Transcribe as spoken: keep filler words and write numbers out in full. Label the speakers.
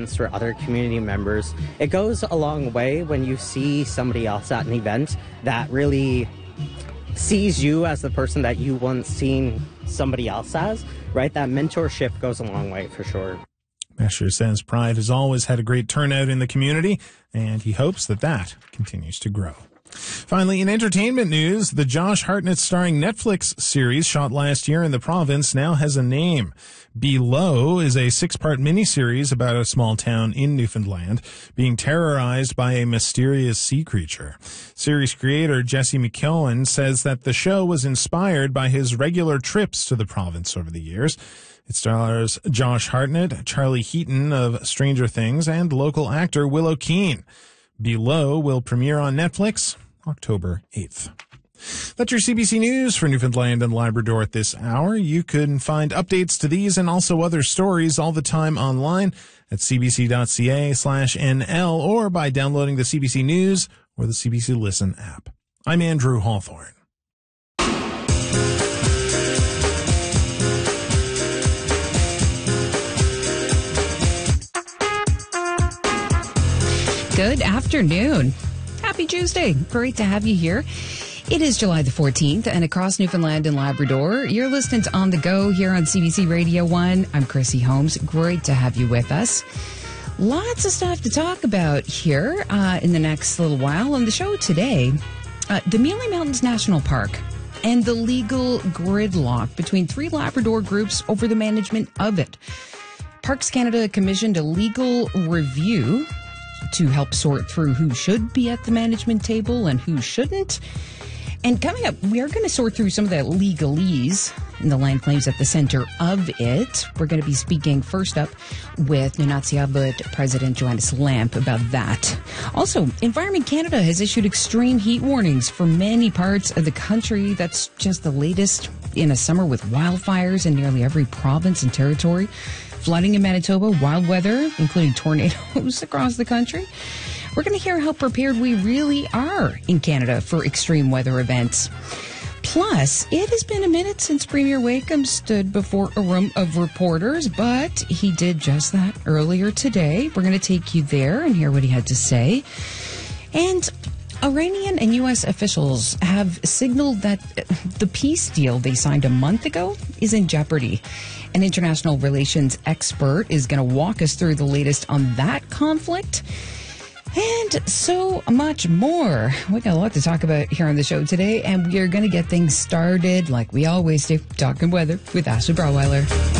Speaker 1: residents or other community members, it goes a long way when you see somebody else at an event that really sees you as the person that you once seen somebody else as, right? That mentorship goes a long way for sure.
Speaker 2: Mesher says Pride has always had a great turnout in the community, and he hopes that that continues to grow. Finally, in entertainment news, the Josh Hartnett starring Netflix series shot last year in the province now has a name. Below is a six-part miniseries about a small town in Newfoundland being terrorized by a mysterious sea creature. Series creator Jesse McKeown says that the show was inspired by his regular trips to the province over the years. It stars Josh Hartnett, Charlie Heaton of Stranger Things, and local actor Willow Keane. Below will premiere on Netflix October eighth. That's your C B C News for Newfoundland and Labrador at this hour. You can find updates to these and also other stories all the time online at cbc.ca slash NL or by downloading the C B C News or the C B C Listen app. I'm Andrew Hawthorne.
Speaker 3: Good afternoon. Happy Tuesday. Great to have you here. It is July the fourteenth, and across Newfoundland and Labrador, you're listening to On the Go here on C B C Radio one. I'm Chrissy Holmes. Great to have you with us. Lots of stuff to talk about here uh, in the next little while. On the show today, uh, the Mealy Mountains National Park and the legal gridlock between three Labrador groups over the management of it. Parks Canada commissioned a legal review to help sort through who should be at the management table and who shouldn't. And coming up, we are going to sort through some of the legalese and the land claims at the center of it. We're going to be speaking first up with Nunatsiavut President Joannis Lamp about that. Also, Environment Canada has issued extreme heat warnings for many parts of the country. That's just the latest in a summer with wildfires in nearly every province and territory. Flooding in Manitoba, wild weather, including tornadoes across the country. We're going to hear how prepared we really are in Canada for extreme weather events. Plus, it has been a minute since Premier Wakeham stood before a room of reporters, but he did just that earlier today. We're going to take you there and hear what he had to say. And Iranian and U S officials have signaled that the peace deal they signed a month ago is in jeopardy. An international relations expert is going to walk us through the latest on that conflict and so much more. We got a lot to talk about here on the show today, and we are going to get things started like we always do, talking weather with Ashley Brauweiler.